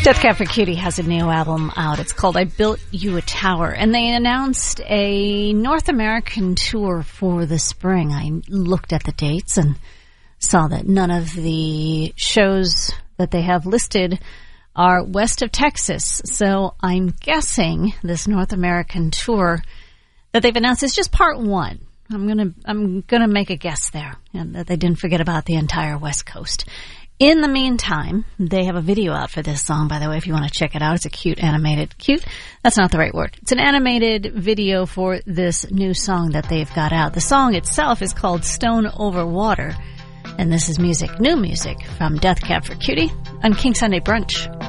Death Cab for Cutie has a new album out. It's called I Built You a Tower. And they announced a North American tour for the spring. I looked at the dates and saw that none of the shows that they have listed are west of Texas. So I'm guessing this North American tour that they've announced is just part one. I'm gonna make a guess there, and that they didn't forget about the entire West Coast. In the meantime, they have a video out for this song, by the way, if you want to check it out. It's a cute, that's not the right word. It's an animated video for this new song that they've got out. The song itself is called Stone Over Water, and this is new music from Death Cab for Cutie on King Sunday Brunch.